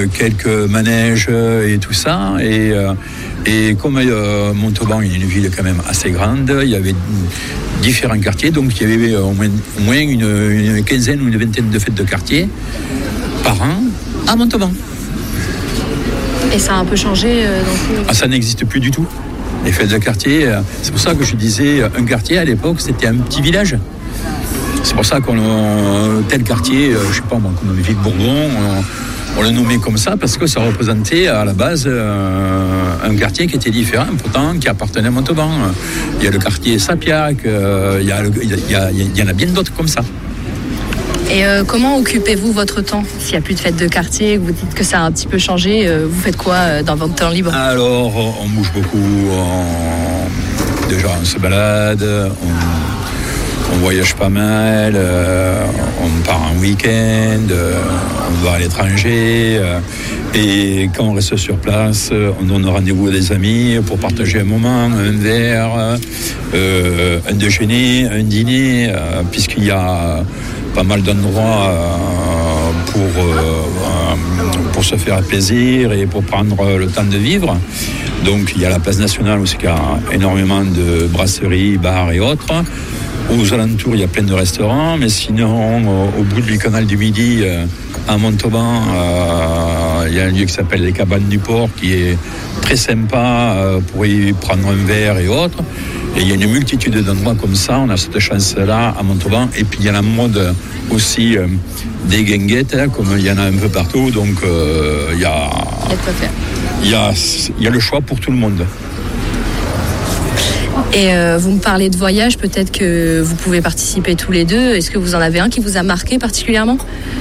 quelques manèges et tout ça. Et comme Montauban est une ville quand même assez grande, il y avait différents quartiers, donc il y avait au moins une quinzaine ou une vingtaine de fêtes de quartier par an à Montauban. Et ça a un peu changé Ça n'existe plus du tout. Les fêtes de quartier, c'est pour ça que je disais, un quartier à l'époque, c'était un petit village. C'est pour ça tel quartier, je sais pas moi, comme Vic-Bourbon, on le nommait comme ça parce que ça représentait à la base un quartier qui était différent, pourtant qui appartenait à Montauban. Il y a le quartier Sapiac, il y en a bien d'autres comme ça. Et comment occupez-vous votre temps? S'il n'y a plus de fêtes de quartier, que vous dites que ça a un petit peu changé, vous faites quoi dans votre temps libre? Alors, on bouge beaucoup. Déjà, on se balade, on voyage pas mal, on part en week-end, on va à l'étranger. Et quand on reste sur place, on donne rendez-vous à des amis pour partager un moment, un verre, un déjeuner, un dîner, puisqu'il y a pas mal d'endroits pour se faire plaisir et pour prendre le temps de vivre. Donc il y a la place nationale où il y a énormément de brasseries, bars et autres. Aux alentours, il y a plein de restaurants, mais sinon, au bout du canal du Midi, à Montauban, il y a un lieu qui s'appelle les Cabanes du Port, qui est très sympa pour y prendre un verre et autres. Et il y a une multitude d'endroits comme ça, on a cette chance-là à Montauban. Et puis il y a la mode aussi des guinguettes, comme il y en a un peu partout, donc il y a le choix pour tout le monde. Et vous me parlez de voyage, peut-être que vous pouvez participer tous les deux. Est-ce que vous en avez un qui vous a marqué particulièrement?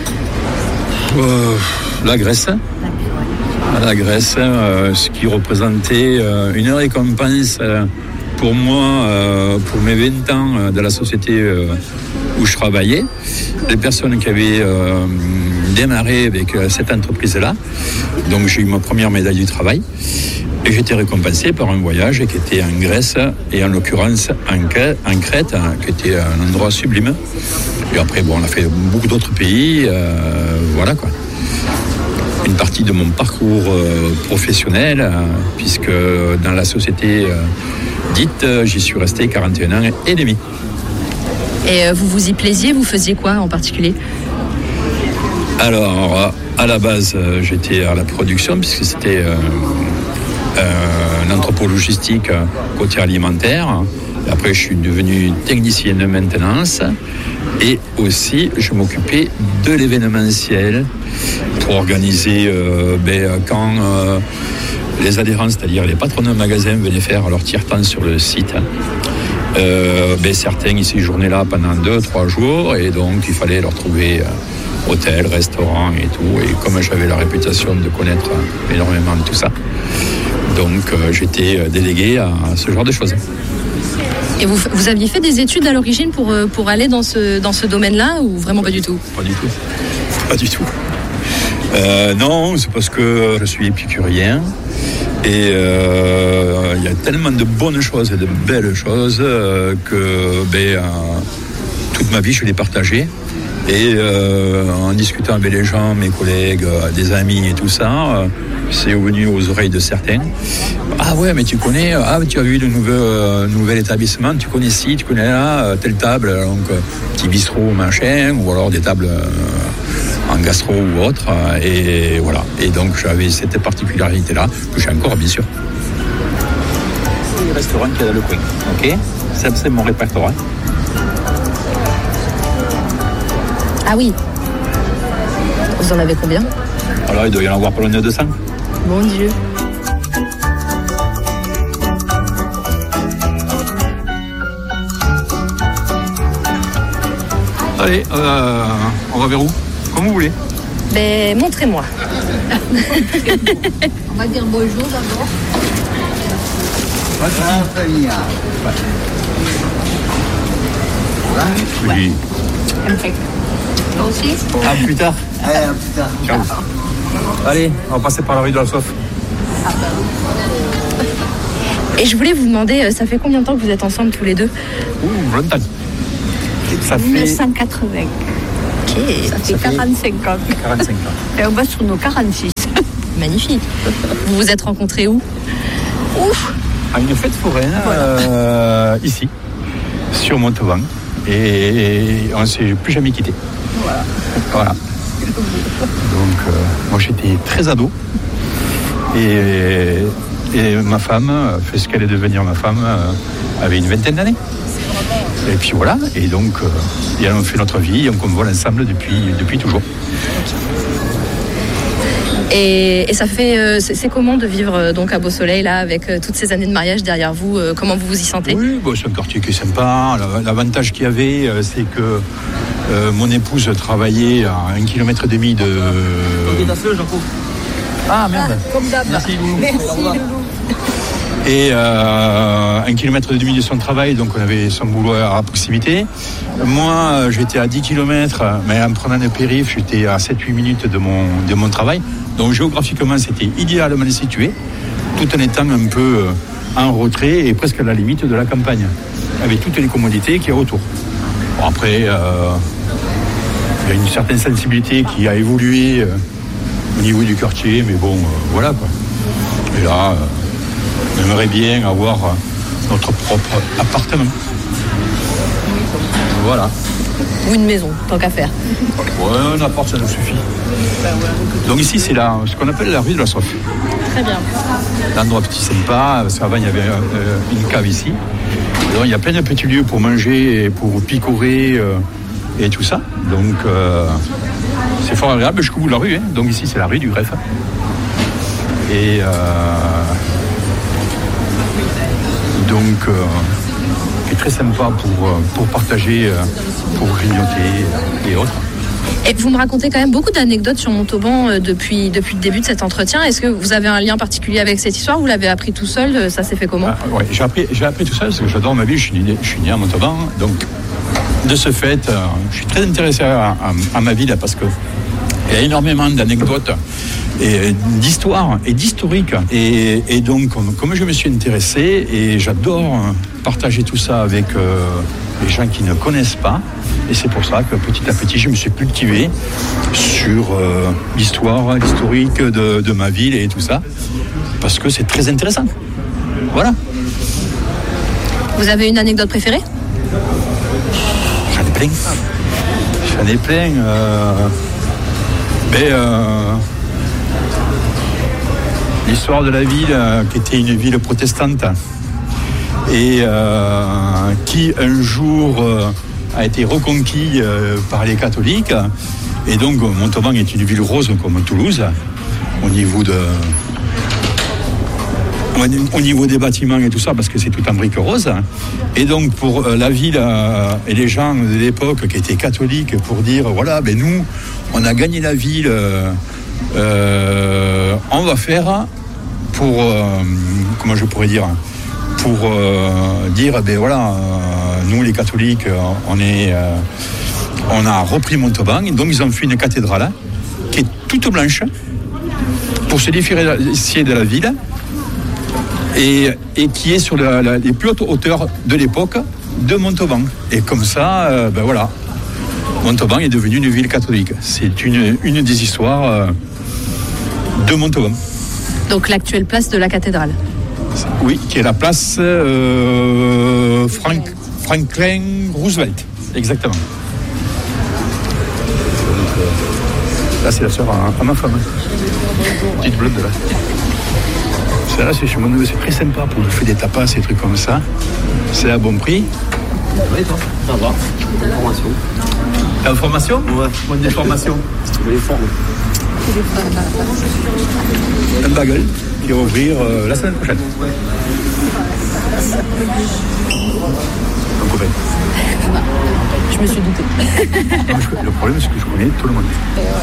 La Grèce. La Grèce, ce qui représentait une récompense pour moi, pour mes 20 ans de la société où je travaillais. Les personnes qui avaient démarré avec cette entreprise-là. Donc j'ai eu ma première médaille du travail. Et j'étais récompensé par un voyage qui était en Grèce et en l'occurrence en Crète, qui était un endroit sublime. Et après, on a fait beaucoup d'autres pays, voilà quoi. Une partie de mon parcours professionnel, puisque dans la société dite, j'y suis resté 41 ans et demi. Et vous vous y plaisiez, vous faisiez quoi en particulier? Alors, à la base, j'étais à la production, puisque c'était un entrepôt logistique côté alimentaire. Après, je suis devenu technicien de maintenance et aussi, je m'occupais de l'événementiel pour organiser quand les adhérents, c'est-à-dire les patrons de magasins, venaient faire leur tiers-temps sur le site. Certains, ils séjournaient là pendant 2-3 jours et donc il fallait leur trouver hôtel, restaurant et tout. Et comme j'avais la réputation de connaître énormément de tout ça, donc j'étais délégué à ce genre de choses. Et vous aviez fait des études à l'origine pour aller dans ce domaine-là ou vraiment pas du tout? Pas du tout. Non, c'est parce que je suis épicurien et il y a tellement de bonnes choses et de belles choses que toute ma vie je l'ai partagée. Et en discutant avec les gens, mes collègues, des amis et tout ça, c'est venu aux oreilles de certains. Ah ouais, mais tu connais, tu as vu le nouvel établissement, tu connais ci, tu connais là, telle table, donc petit bistrot, machin, ou alors des tables en gastro ou autre. Et voilà. Et donc j'avais cette particularité-là, que j'ai encore bien sûr. C'est le restaurant qui est dans le coin, ok? C'est mon répertoire. Ah oui. Vous en avez combien? Alors il doit y en avoir pas loin de 200. Mon Dieu. Allez, on va vers où? Comme vous voulez. Montrez-moi. On va dire bonjour d'abord. Oui. Toi aussi? À plus tard. À plus tard. Ciao. Allez, on va passer par la rue de la Soif. Et je voulais vous demander, ça fait combien de temps que vous êtes ensemble tous les deux? Longtemps. Ça fait 1980. Ok. Ça fait 45 ans. 45 ans. Et on va sur nos 46. magnifique. Vous vous êtes rencontrés où? À une fête foraine, ici, sur Montauban. Et on ne s'est plus jamais quitté. Voilà. Donc, moi j'étais très ado. Et ma femme, fait ce qu'elle est devenir ma femme, avait une vingtaine d'années. Et puis voilà. Et donc, et on fait notre vie, on vole ensemble depuis toujours. Et ça fait, c'est comment de vivre donc à Beau Soleil là avec toutes ces années de mariage derrière vous? Comment vous vous y sentez? Oui, bon, c'est un quartier qui est sympa. L'avantage qu'il y avait, c'est que mon épouse travaillait à 1,5 km de. Ah merde. Comme d'hab. Merci Loulou. Merci Loulou. Et 1,5 km de son travail, donc on avait son boulot à proximité. Moi, j'étais à 10 km, mais en prenant le périph', j'étais à 7-8 minutes de mon travail. Donc géographiquement, c'était idéalement situé, tout en étant un peu en retrait et presque à la limite de la campagne, avec toutes les commodités qu'il y a autour. Bon, après, il y a une certaine sensibilité qui a évolué au niveau du quartier, mais bon, voilà quoi. Et là, on aimerait bien avoir notre propre appartement. Voilà. Ou une maison, tant qu'à faire. Ouais, un appart, ça nous suffit. Donc ici, c'est ce qu'on appelle la rue de la Soif. Très bien. L'endroit petit sympa, parce qu'avant, il y avait une cave ici. Et donc, il y a plein de petits lieux pour manger, et pour picorer et tout ça. Donc, c'est fort agréable jusqu'au bout de la rue. Hein. Donc ici, c'est la rue du Greffe. Et donc, c'est très sympa pour partager, pour grignoter et autres. Et vous me racontez quand même beaucoup d'anecdotes sur Montauban depuis le début de cet entretien. Est-ce que vous avez un lien particulier avec cette histoire? Vous l'avez appris tout seul? Ça s'est fait comment? Ouais, j'ai appris tout seul parce que j'adore ma vie. Je suis né à Montauban. Donc, de ce fait, je suis très intéressé à ma ville parce qu'il y a énormément d'anecdotes et d'histoire et d'historique. Et donc, comme je me suis intéressé, et j'adore partager tout ça avec les gens qui ne connaissent pas. Et c'est pour ça que petit à petit, je me suis cultivé sur l'histoire, l'historique de ma ville et tout ça. Parce que c'est très intéressant. Voilà. Vous avez une anecdote préférée? J'en ai plein. L'histoire de la ville, qui était une ville protestante et qui un jour a été reconquis par les catholiques. Et donc Montauban est une ville rose comme Toulouse au niveau des bâtiments et tout ça, parce que c'est tout en briques roses. Et donc pour la ville et les gens de l'époque qui étaient catholiques, pour dire voilà, nous on a gagné la ville, on va faire pour comment je pourrais dire, pour dire nous les catholiques on a repris Montauban. Et donc ils ont fait une cathédrale qui est toute blanche pour se différencier de la ville et qui est sur les plus hautes hauteurs de l'époque de Montauban. Et comme ça, Montauban est devenu une ville catholique. C'est une des histoires de Montauban. Donc l'actuelle place de la cathédrale. Oui, qui est la place Franklin Roosevelt, exactement. Donc, là, c'est la sœur à ma femme. Petite blonde là. Celle-là, c'est chez mon neveu, c'est très sympa pour bouffer des tapas, des trucs comme ça. C'est à bon prix. Oui, toi, ça va. Information. Information? Ouais. Bonne information. Les formes. Un bagel qui va ouvrir la semaine prochaine. Un copain. Je me suis doutée. Le problème, c'est que je connais tout le monde.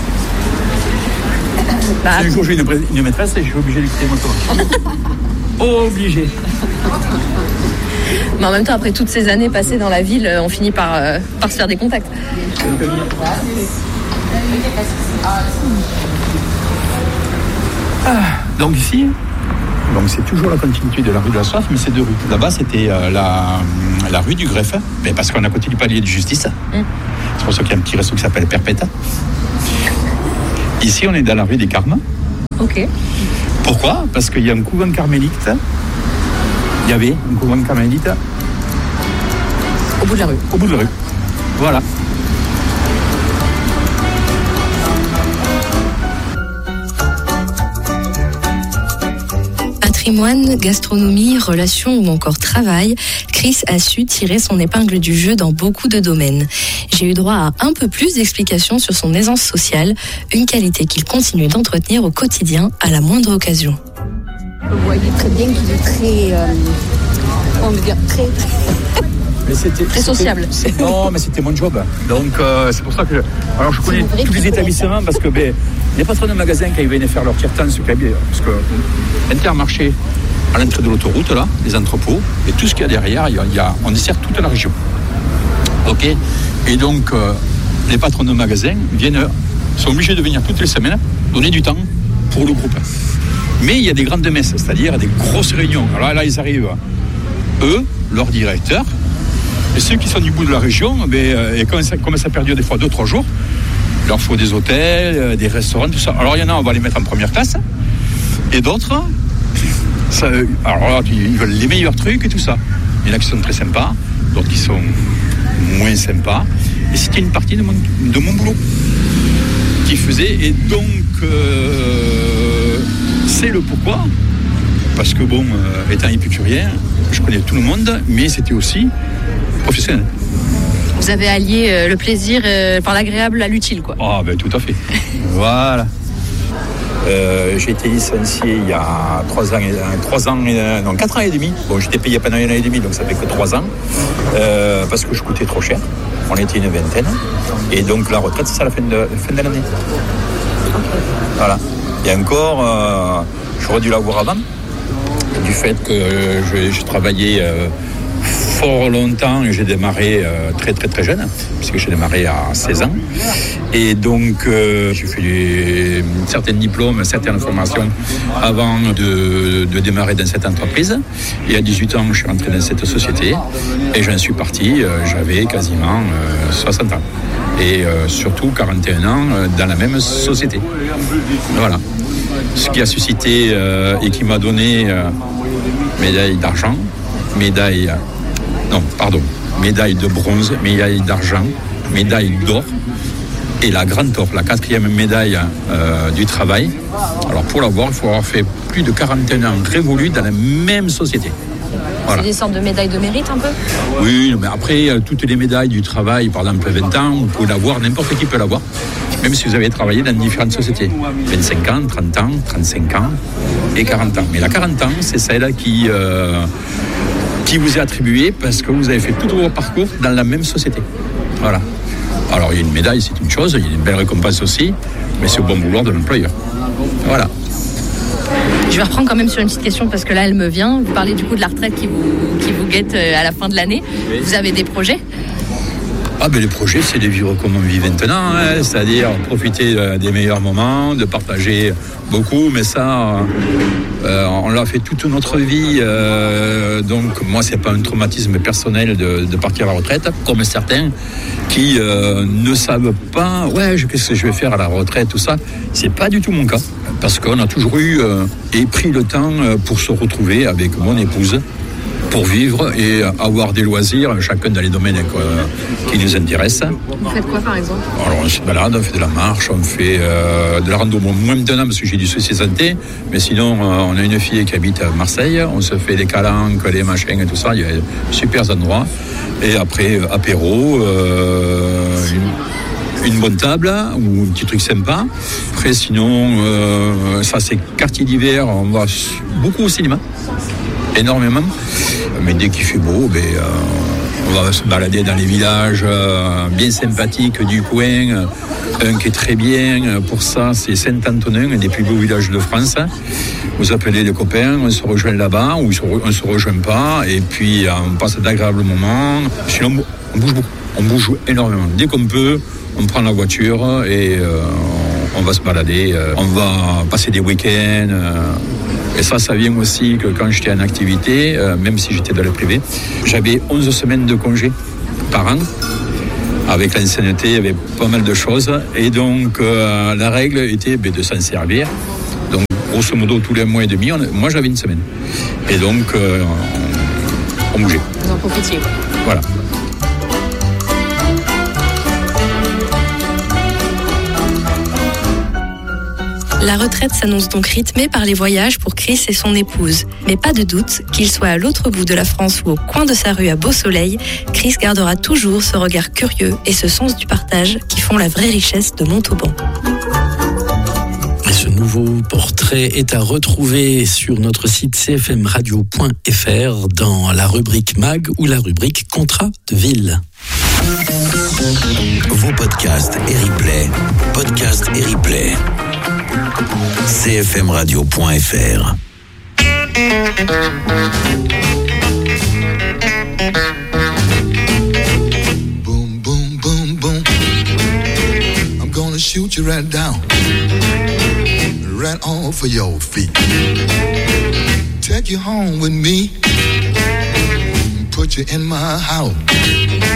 Si un jour j'ai une maîtresse, je suis obligé de quitter mon tour. Obligé. Mais en même temps, après toutes ces années passées dans la ville, on finit par se faire des contacts. Donc ici, c'est toujours la continuité de la rue de la Soif, mais c'est deux rues. Là-bas, c'était la rue du Greffe, mais parce qu'on a continué le palier de justice. C'est pour ça qu'il y a un petit resto qui s'appelle Perpéta. Ici, on est dans la rue des Carmes. Ok. Pourquoi ? Parce qu'il y a un couvent carmélite. Il y avait un couvent carmélite. Au bout de la rue. Au bout de la rue. Voilà. Patrimoine, gastronomie, relations ou encore travail, Chris a su tirer son épingle du jeu dans beaucoup de domaines. J'ai eu droit à un peu plus d'explications sur son aisance sociale, une qualité qu'il continue d'entretenir au quotidien à la moindre occasion. Vous voyez très bien qu'il est très... on veut dire très... Mais Très sociable. Non, mais c'était mon job. Donc, c'est pour ça que... Alors, je connais vrai tous que les établissements parce que les patrons de magasins, quand ils venaient faire leur tiers-temps, parce que Intermarché, à l'entrée de l'autoroute, là, les entrepôts, et tout ce qu'il y a derrière, on dessert toute la région. OK ? Et donc, les patrons de magasins sont obligés de venir toutes les semaines, donner du temps pour le groupe. Mais il y a des grandes messes, c'est-à-dire des grosses réunions. Alors là, ils arrivent, eux, leur directeur, et ceux qui sont du bout de la région, et comme ça perdure des fois 2-3 jours, il leur faut des hôtels, des restaurants, tout ça. Alors il y en a, on va les mettre en première classe, et d'autres, alors là, ils veulent les meilleurs trucs et tout ça. Il y en a qui sont très sympas, d'autres qui sont moins sympas. Et c'était une partie de mon boulot qui faisait, et donc c'est le pourquoi. Parce que étant épicurien, je connais tout le monde, mais c'était aussi professionnel. Vous avez allié le plaisir par l'agréable à l'utile, quoi. Ah, tout à fait. Voilà. J'ai été licencié il y a 4 ans et demi. Bon, j'étais payé pendant 1 an et demi, donc ça fait que 3 ans. Parce que je coûtais trop cher. On était une vingtaine. Et donc la retraite, c'est à la fin de l'année. Voilà. Et encore, j'aurais dû l'avoir avant. Du fait que je travaillais fort longtemps et j'ai démarré très très très jeune, puisque j'ai démarré à 16 ans. Et donc j'ai fait certains diplômes, certaines formations avant de démarrer dans cette entreprise. Et à 18 ans, je suis rentré dans cette société et j'en suis parti, j'avais quasiment 60 ans. Et surtout 41 ans dans la même société. Voilà. Ce qui a suscité et qui m'a donné médaille d'argent, médaille de bronze, médaille d'argent, médaille d'or et la grande or, la 4e médaille du travail. Alors pour l'avoir, il faut avoir fait plus de 41 ans révolus dans la même société. Voilà. C'est des sortes de médailles de mérite un peu ? Oui, mais après, toutes les médailles du travail, par exemple 20 ans, vous pouvez l'avoir, n'importe qui peut l'avoir, même si vous avez travaillé dans différentes sociétés. 25 ans, 30 ans, 35 ans et 40 ans. Mais la 40 ans, c'est celle qui vous est attribuée parce que vous avez fait tout votre parcours dans la même société. Voilà. Alors, il y a une médaille, c'est une chose, il y a une belle récompense aussi, mais c'est au bon vouloir de l'employeur. Voilà. Je vais reprendre quand même sur une petite question parce que là, elle me vient. Vous parlez du coup de la retraite qui vous guette à la fin de l'année. Oui. Vous avez des projets ? Les projets, c'est de vivre comme on vit maintenant, c'est-à-dire profiter des meilleurs moments, de partager beaucoup, mais ça, on l'a fait toute notre vie. Donc, moi, c'est pas un traumatisme personnel de partir à la retraite, comme certains qui ne savent pas, qu'est-ce que je vais faire à la retraite, tout ça. C'est pas du tout mon cas, parce qu'on a toujours eu et pris le temps pour se retrouver avec mon épouse, pour vivre et avoir des loisirs, chacun dans les domaines qui nous intéressent. Vous faites quoi, par exemple ? Alors, on se balade, on fait de la marche, on fait de la rando, moins maintenant parce que j'ai du souci de santé, mais sinon, on a une fille qui habite à Marseille, on se fait des calanques, les machins et tout ça, il y a de super endroits. Et après, apéro, une bonne table ou un petit truc sympa. Après, sinon, ça c'est quartier d'hiver, on va beaucoup au cinéma. Énormément, mais dès qu'il fait beau, on va se balader dans les villages bien sympathiques du coin. Un qui est très bien pour ça, c'est Saint-Antonin, un des plus beaux villages de France. Vous appelez les copains, on se rejoint là-bas ou on se rejoint pas, et puis on passe d'agréables moments. Sinon, on bouge beaucoup, on bouge énormément. Dès qu'on peut, on prend la voiture et on va se balader. On va passer des week-ends. Et ça vient aussi que quand j'étais en activité, même si j'étais dans le privé, j'avais 11 semaines de congé par an. Avec l'ancienneté, il y avait pas mal de choses. Et donc, la règle était de s'en servir. Donc, grosso modo tous les mois et demi, moi j'avais une semaine. Et donc, on bougeait. Vous en profitiez, quoi. Voilà. La retraite s'annonce donc rythmée par les voyages pour Chris et son épouse. Mais pas de doute, qu'il soit à l'autre bout de la France ou au coin de sa rue à beau soleil, Chris gardera toujours ce regard curieux et ce sens du partage qui font la vraie richesse de Montauban. Et ce nouveau portrait est à retrouver sur notre site cfmradio.fr dans la rubrique MAG ou la rubrique Contrat de ville. Vos podcasts et replays. cfmradio.fr. Boom, boom, boom, boom. I'm gonna shoot you right down, right off of your feet. Take you home with me, put you in my house.